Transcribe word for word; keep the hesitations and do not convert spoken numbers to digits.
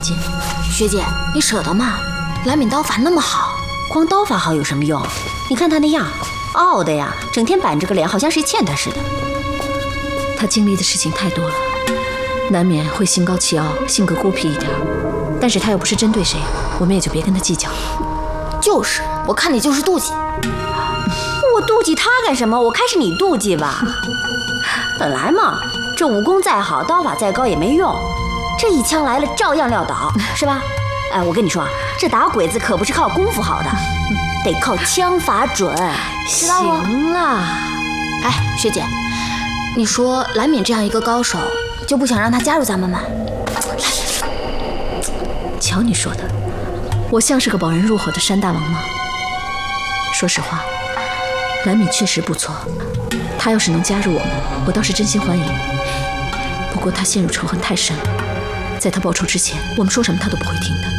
姐，学姐，你舍得吗？蓝敏刀法那么好，光刀法好有什么用？你看他那样，傲的呀，整天板着个脸，好像谁欠他似的。他经历的事情太多了，难免会心高气傲，性格孤僻一点。但是他又不是针对谁，我们也就别跟他计较。就是，我看你就是妒忌。我妒忌他干什么？我看是你妒忌吧。本来嘛，这武功再好，刀法再高也没用，这一枪来了照样撂倒，是吧？哎，我跟你说，这打鬼子可不是靠功夫好的，得靠枪法准，知道不？行了，哎，学姐，你说蓝敏这样一个高手，就不想让他加入咱们吗？瞧你说的，我像是个保人入伙的山大王吗？说实话，蓝敏确实不错，他要是能加入我们，我倒是真心欢迎。不过他陷入仇恨太深了，在他报仇之前，我们说什么他都不会听的。